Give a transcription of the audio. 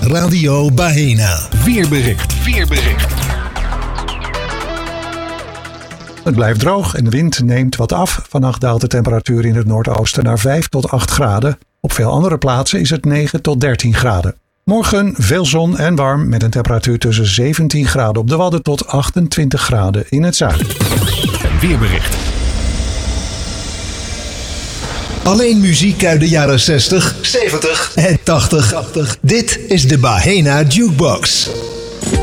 Radio Bahena. Weerbericht. Het blijft droog en de wind neemt wat af. Vannacht daalt de temperatuur in het noordoosten naar 5 tot 8 graden. Op veel andere plaatsen is het 9 tot 13 graden. Morgen veel zon en warm met een temperatuur tussen 17 graden op de Wadden tot 28 graden in het zuiden. Een weerbericht. Alleen muziek uit de jaren 60, 70 en 80. Dit is de Bahena Jukebox.